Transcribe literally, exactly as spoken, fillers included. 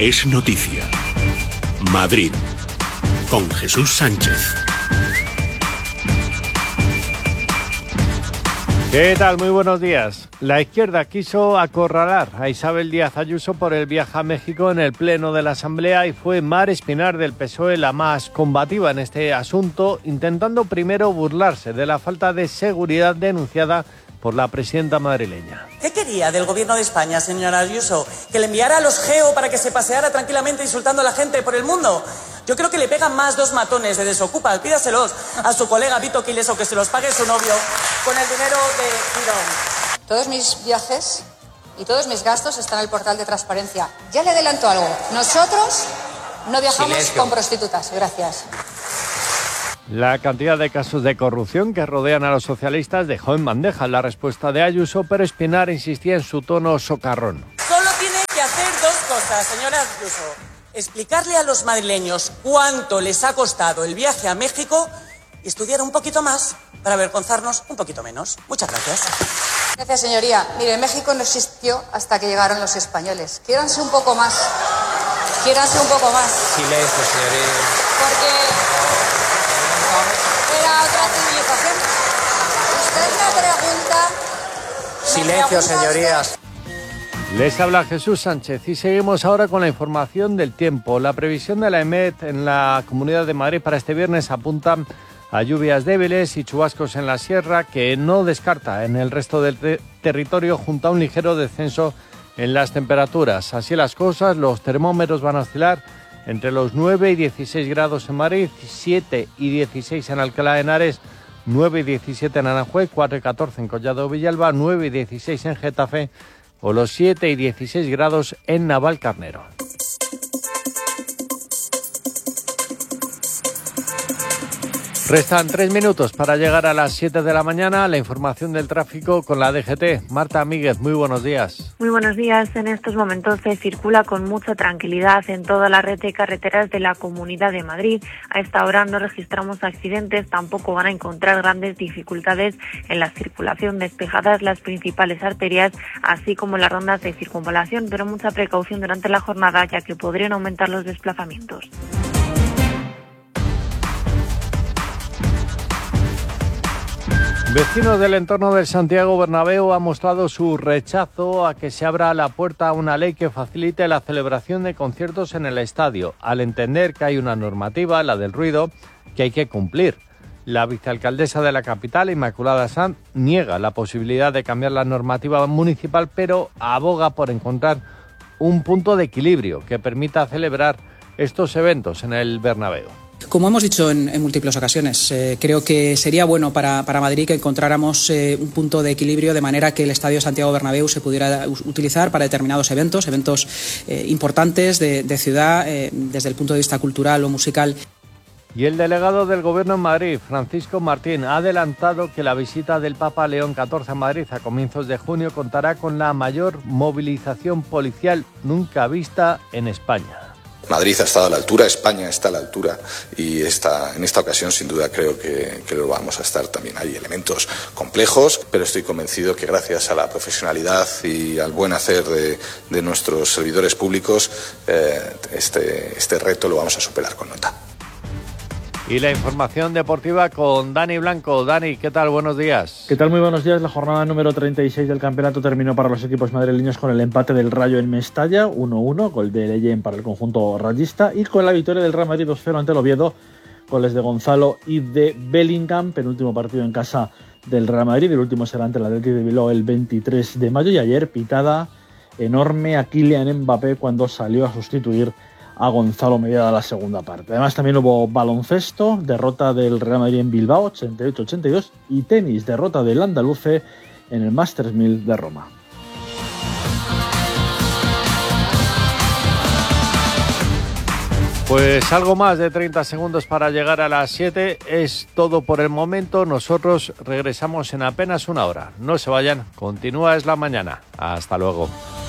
es noticia. Madrid, con Jesús Sánchez. ¿Qué tal? Muy buenos días. La izquierda quiso acorralar a Isabel Díaz Ayuso por el viaje a México en el pleno de la Asamblea y fue Mar Espinar del P S O E la más combativa en este asunto, intentando primero burlarse de la falta de seguridad denunciada por la presidenta madrileña. ¿Qué quería del gobierno de España, señora Ayuso? ¿Que le enviara a los Geo para que se paseara tranquilamente insultando a la gente por el mundo? Yo creo que le pegan más dos matones de Desocupa. Pídaselos a su colega Vito Quiles o que se los pague su novio con el dinero de Girón. Todos mis viajes y todos mis gastos están en el portal de transparencia. Ya le adelanto algo. Nosotros no viajamos Silencio. con prostitutas. Gracias. La cantidad de casos de corrupción que rodean a los socialistas dejó en bandeja la respuesta de Ayuso, pero Espinar insistía en su tono socarrón. Solo tiene que hacer dos cosas, señora Ayuso. Explicarle a los madrileños cuánto les ha costado el viaje a México y estudiar un poquito más para avergonzarnos un poquito menos. Muchas gracias. Gracias, señoría. Mire, México no existió hasta que llegaron los españoles. Quiéranse un poco más. Quiéranse un poco más. Silencio, señoría. Porque era otra civilización. Usted me pregunta... Silencio, me pregunta señorías. Usted... Les habla Jesús Sánchez y seguimos ahora con la información del tiempo. La previsión de la EMET en la Comunidad de Madrid para este viernes apunta a lluvias débiles y chubascos en la sierra, que no descarta en el resto del te- territorio junto a un ligero descenso en las temperaturas. Así las cosas, los termómetros van a oscilar entre los nueve y dieciséis grados en Madrid, siete y dieciséis en Alcalá de Henares, nueve y diecisiete en Aranjuez, cuatro y catorce en Collado Villalba, nueve y dieciséis en Getafe o los siete y dieciséis grados en Navalcarnero. Restan tres minutos para llegar a las siete de la mañana. La información del tráfico con la D G T. Marta Míguez, muy buenos días. Muy buenos días. En estos momentos se circula con mucha tranquilidad en toda la red de carreteras de la Comunidad de Madrid. A esta hora no registramos accidentes, tampoco van a encontrar grandes dificultades en la circulación, despejadas las principales arterias, así como las rondas de circunvalación, pero mucha precaución durante la jornada, ya que podrían aumentar los desplazamientos. Vecinos del entorno del Santiago Bernabéu han mostrado su rechazo a que se abra la puerta a una ley que facilite la celebración de conciertos en el estadio, al entender que hay una normativa, la del ruido, que hay que cumplir. La vicealcaldesa de la capital, Inmaculada Sanz, niega la posibilidad de cambiar la normativa municipal, pero aboga por encontrar un punto de equilibrio que permita celebrar estos eventos en el Bernabéu. Como hemos dicho en, en múltiples ocasiones, eh, creo que sería bueno para, para Madrid que encontráramos eh, un punto de equilibrio de manera que el Estadio Santiago Bernabéu se pudiera utilizar para determinados eventos, eventos eh, importantes de, de ciudad, eh, desde el punto de vista cultural o musical. Y el delegado del Gobierno en Madrid, Francisco Martín, ha adelantado que la visita del Papa León catorce a Madrid a comienzos de junio contará con la mayor movilización policial nunca vista en España. Madrid ha estado a la altura, España está a la altura y esta, en esta ocasión sin duda creo que, que lo vamos a estar también. Hay elementos complejos, pero estoy convencido que gracias a la profesionalidad y al buen hacer de, de nuestros servidores públicos, eh, este, este reto lo vamos a superar con nota. Y la información deportiva con Dani Blanco. Dani, ¿qué tal? Buenos días. ¿Qué tal? Muy buenos días. La jornada número treinta y seis del campeonato terminó para los equipos madrileños con el empate del Rayo en Mestalla, uno uno, gol de Leyen para el conjunto rayista, y con la victoria del Real Madrid dos cero ante el Oviedo, goles de Gonzalo y de Bellingham, penúltimo partido en casa del Real Madrid, el último será ante el Athletic de Bilbao el veintitrés de mayo, y ayer pitada enorme a Kylian Mbappé cuando salió a sustituir a Gonzalo mediada la segunda parte. Además también hubo baloncesto, derrota del Real Madrid en Bilbao ochenta y ocho a ochenta y dos, y tenis, derrota del Andaluce en el Masters mil de Roma. Pues algo más de treinta segundos para llegar a las siete. Es todo por el momento. Nosotros regresamos en apenas una hora. No se vayan. Continúa Es la Mañana. Hasta luego.